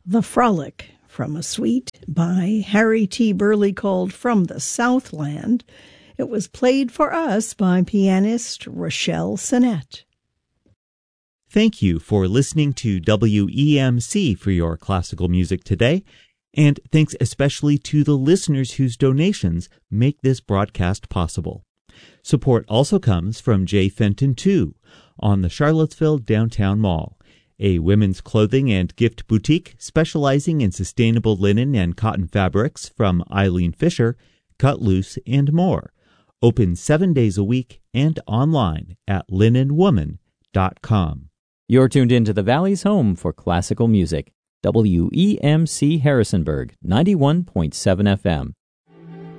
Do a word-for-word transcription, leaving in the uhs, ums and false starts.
The Frolic, from a suite by Harry T. Burley called From the Southland. It was played for us by pianist Rochelle Sinnett. Thank you for listening to W E M C for your classical music today, and thanks especially to the listeners whose donations make this broadcast possible. Support also comes from J. Fenton two on the Charlottesville Downtown Mall, a women's clothing and gift boutique specializing in sustainable linen and cotton fabrics from Eileen Fisher, Cut Loose, and more. Open seven days a week and online at linen woman dot com. You're tuned in to the Valley's home for classical music, W E M C Harrisonburg, ninety-one point seven F M.